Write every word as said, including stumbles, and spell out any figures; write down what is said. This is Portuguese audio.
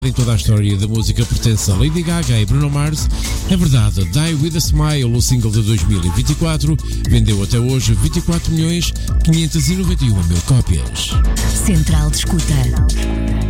em toda a história da música pertence a Lady Gaga e Bruno Mars. É verdade, Die With A Smile, o single de dois mil e vinte e quatro, vendeu até hoje vinte e quatro milhões quinhentos e noventa e um mil cópias. Central de Escuta.